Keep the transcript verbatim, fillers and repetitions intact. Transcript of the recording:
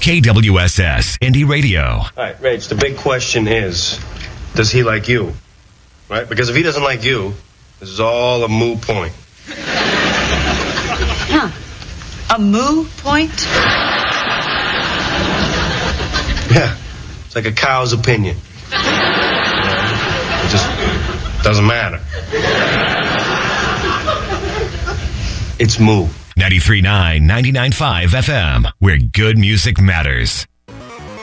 K W S S Indie Radio. All right, Rach, the big question is, does he like you? Right? Because if he doesn't like you, this is all a moot point. Huh. A moo point? Yeah. It's like a cow's opinion. You know, it just doesn't matter. It's moo. ninety-three point nine, ninety-nine point five F M, where good music matters.